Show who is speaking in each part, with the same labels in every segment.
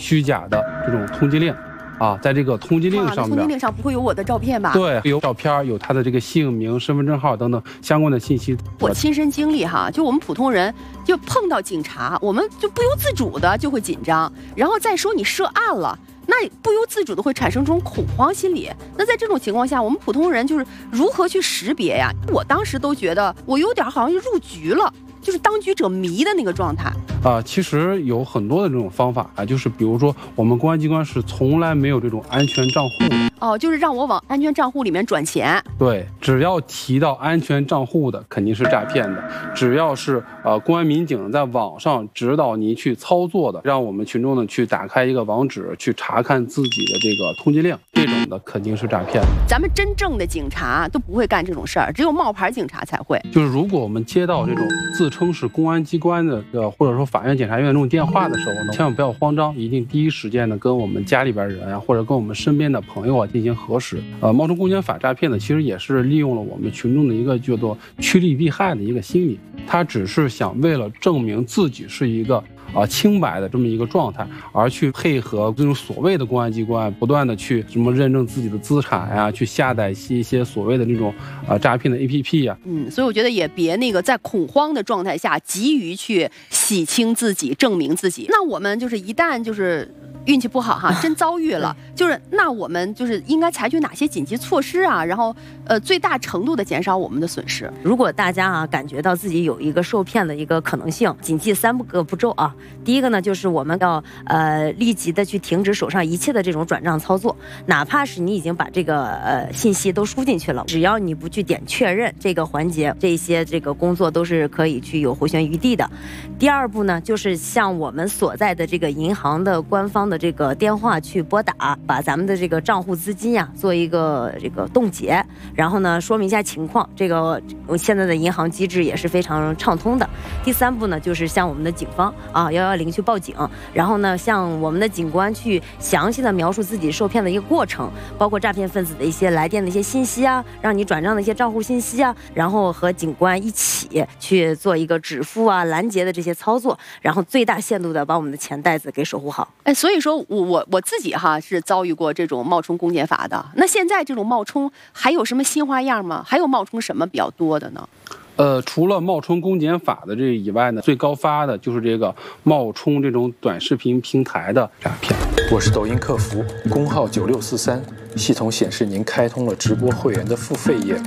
Speaker 1: 虚假的这种通缉令。在这个通缉令上面，
Speaker 2: 通缉令上不会有我的照片吧？
Speaker 1: 对，有照片，有他的这个姓名、身份证号等等相关的信息。
Speaker 2: 我亲身经历哈，就我们普通人就碰到警察，我们就不由自主的就会紧张，然后再说你涉案了，那不由自主的会产生这种恐慌心理。那在这种情况下，我们普通人就是如何去识别呀？我当时都觉得我有点好像入局了。就是当局者迷的那个状态
Speaker 1: 其实有很多的这种方法就是比如说我们公安机关是从来没有这种安全账户的
Speaker 2: 就是让我往安全账户里面转钱。
Speaker 1: 对，只要提到安全账户的肯定是诈骗的，只要是公安民警在网上指导你去操作的，让我们群众呢去打开一个网址去查看自己的这个通缉令，这种的肯定是诈骗的。
Speaker 2: 咱们真正的警察都不会干这种事儿，只有冒牌警察才会。
Speaker 1: 就是如果我们接到这种自称是公安机关的或者说法院检察院这种电话的时候呢，千万不要慌张，一定第一时间呢跟我们家里边人或者跟我们身边的朋友进行核实。冒充公检法诈骗呢，其实也是利用了我们群众的一个叫做趋利避害的一个心理，他只是想为了证明自己是一个清白的这么一个状态，而去配合这种所谓的公安机关，不断的去什么认证自己的资产去下载一些所谓的那种诈骗的 APP
Speaker 2: 所以我觉得也别那个在恐慌的状态下急于去洗清自己，证明自己。那我们就是一旦就是运气不好哈，真遭遇了，就是那我们就是应该采取哪些紧急措施然后最大程度的减少我们的损失。
Speaker 3: 如果大家感觉到自己有一个受骗的一个可能性，谨记3个步骤第一个呢，就是我们要立即的去停止手上一切的这种转账操作，哪怕是你已经把这个信息都输进去了，只要你不去点确认这个环节，这些这个工作都是可以去有回旋余地的。第二步呢，就是向我们所在的这个银行的官方的这个电话去拨打，把咱们的这个账户资金做一个这个冻结，然后呢说明一下情况，这个现在的银行机制也是非常畅通的。第3步呢，就是向我们的警方110去报警，然后呢向我们的警官去详细的描述自己受骗的一个过程，包括诈骗分子的一些来电的一些信息让你转账的一些账户信息然后和警官一起去做一个止付拦截的这些操作，然后最大限度的把我们的钱袋子给守护好。
Speaker 2: 所以说我自己是遭遇过这种冒充公检法的。那现在这种冒充还有什么新花样吗？还有冒充什么比较多的呢？
Speaker 1: 除了冒充公检法的这以外呢，最高发的就是这个冒充这种短视频平台的诈骗。
Speaker 4: 我是抖音客服，工号9643，系统显示您开通了直播会员的付费业务。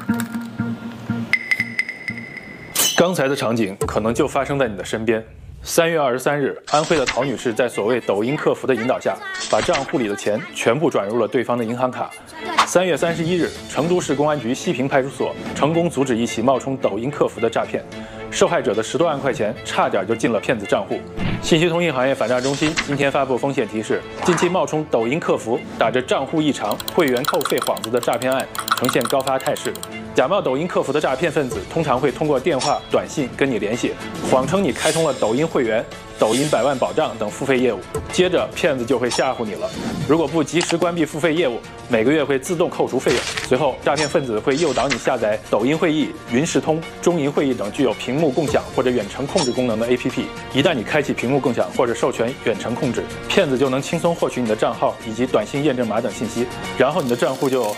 Speaker 4: 刚才的场景可能就发生在你的身边。3月23日，安徽的陶女士在所谓抖音客服的引导下，把账户里的钱全部转入了对方的银行卡。3月31日，成都市公安局西平派出所成功阻止一起冒充抖音客服的诈骗，受害者的10多万块钱差点就进了骗子账户。信息通信行业反诈中心今天发布风险提示：近期冒充抖音客服，打着账户异常、会员扣费幌子的诈骗案呈现高发态势。假冒抖音客服的诈骗分子通常会通过电话、短信跟你联系，谎称你开通了抖音会员、抖音100万保障等付费业务，接着骗子就会吓唬你了。如果不及时关闭付费业务，每个月会自动扣除费用。随后，诈骗分子会诱导你下载抖音会议、云视通、中银会议等具有屏幕共享或者远程控制功能的 APP。一旦你开启屏幕共享或者授权远程控制，骗子就能轻松获取你的账号以及短信验证码等信息，然后你的账户就……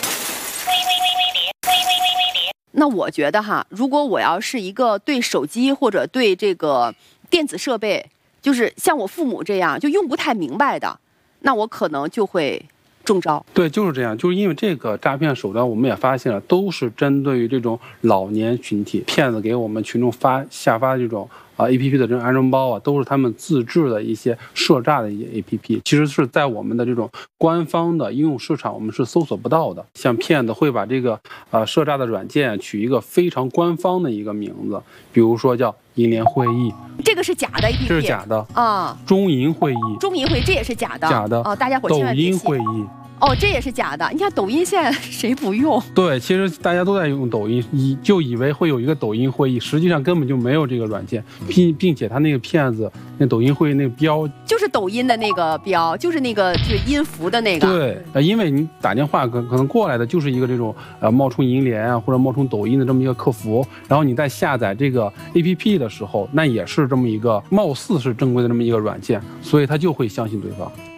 Speaker 2: 那我觉得如果我要是一个对手机或者对这个电子设备，就是像我父母这样就用不太明白的，那我可能就会中招。
Speaker 1: 对，就是这样，就是因为这个诈骗手段，我们也发现了，都是针对于这种老年群体，骗子给我们群众下发这种APP 的这种安装包都是他们自制的一些设诈的一些 APP， 其实是在我们的这种官方的应用市场我们是搜索不到的。像骗子会把这个设诈的软件取一个非常官方的一个名字，比如说叫银联会议，
Speaker 2: 这个是假的 APP，
Speaker 1: 这是假的中银会议，
Speaker 2: 中银会议这也是假的，
Speaker 1: 假的
Speaker 2: 大家伙千万别信。
Speaker 1: 抖音会议。
Speaker 2: 这也是假的。你看抖音现在谁不用？
Speaker 1: 对，其实大家都在用抖音，就以为会有一个抖音会议，实际上根本就没有这个软件，并且他那个骗子那抖音会议那个标
Speaker 2: 就是抖音的那个标，就是那个就是音符的那个。
Speaker 1: 对，因为你打电话可能过来的就是一个这种冒充银联或者冒充抖音的这么一个客服，然后你在下载这个 APP 的时候，那也是这么一个貌似是正规的这么一个软件，所以他就会相信对方。